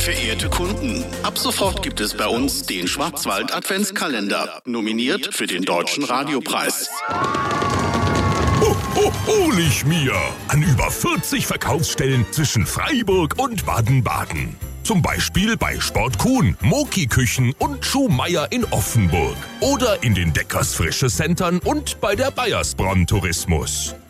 Verehrte Kunden, ab sofort gibt es bei uns den Schwarzwald Adventskalender, nominiert für den Deutschen Radiopreis. Hol ich mir! An über 40 Verkaufsstellen zwischen Freiburg und Baden-Baden. Zum Beispiel bei Sport Kuhn, Moki Küchen und Schuhmeier in Offenburg. Oder in den Deckers Frische Centern und bei der Bayersbronn Tourismus.